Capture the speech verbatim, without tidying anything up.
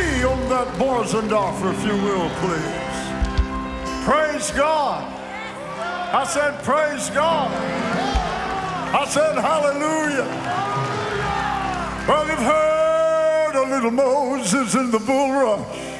me on that Borzendorf, if you will, please. Praise God. I said, praise God. I said, hallelujah. Well, you've heard a little Moses in the bulrush.